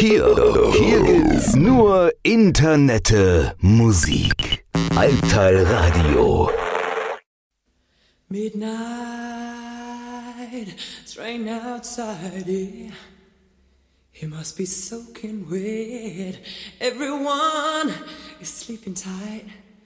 Hier gibt's nur Internette Musik. Albtal Radio. Midnight, it's raining outside, yeah. It must be soaking wet. Everyone is sleeping tight.